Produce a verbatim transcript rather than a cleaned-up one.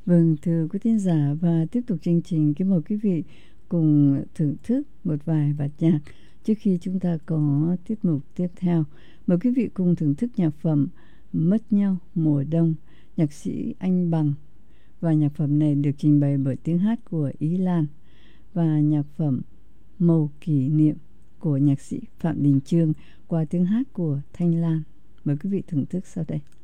Vâng, thưa quý thính giả, và tiếp tục chương trình, kính mời quý vị cùng thưởng thức một vài bản nhạc trước khi chúng ta có tiết mục tiếp theo. Mời quý vị cùng thưởng thức nhạc phẩm Mất Nhau Mùa Đông, nhạc sĩ Anh Bằng. Và nhạc phẩm này được trình bày bởi tiếng hát của Ý Lan. Và nhạc phẩm Màu Kỷ Niệm của nhạc sĩ Phạm Đình Chương qua tiếng hát của Thanh Lan. Mời quý vị thưởng thức sau đây.